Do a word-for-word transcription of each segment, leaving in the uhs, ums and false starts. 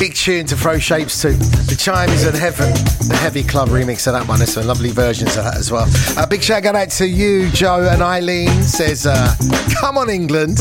big tune to throw shapes to. The Chimes and Heaven, the Heavy Club remix of that one. There's some lovely versions of that as well. A uh, big shout out out to you, Joe, and Eileen says, uh, come on, England.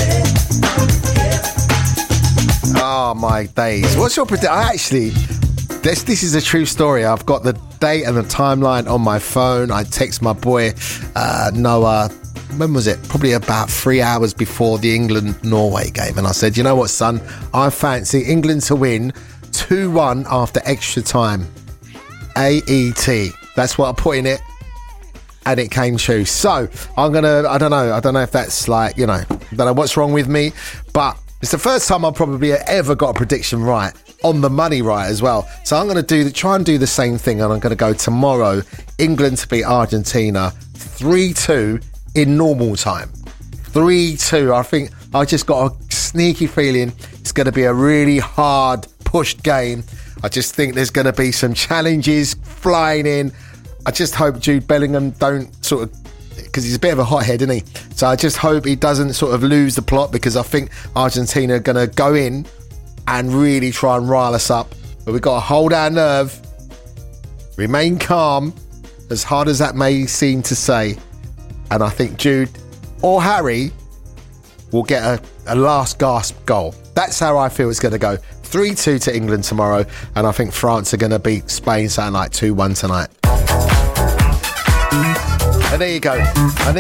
Oh, my days. What's your prediction? I actually, this, this is a true story. I've got the date and the timeline on my phone. I text my boy, uh, Noah, when was it? Probably about three hours before the England-Norway game. And I said, you know what, son? I fancy England to win two one after extra time. A E T. That's what I put in it. And it came true. So, I'm going to, I don't know. I don't know if that's like, you know, I don't know what's wrong with me. But it's the first time I've probably ever got a prediction right. On the money right as well. So I'm going to do the, try and do the same thing. And I'm going to go tomorrow. England to beat Argentina three two. In normal time. three two. I think I just got a sneaky feeling it's going to be a really hard pushed game. I just think there's going to be some challenges flying in. I just hope Jude Bellingham don't sort of, because he's a bit of a hothead, isn't he? So I just hope he doesn't sort of lose the plot, because I think Argentina are going to go in and really try and rile us up. But we've got to hold our nerve, remain calm, as hard as that may seem to say. And I think Jude or Harry will get a, a last gasp goal. That's how I feel it's going to go. three two to England tomorrow. And I think France are going to beat Spain something like two one tonight. And there you go. And there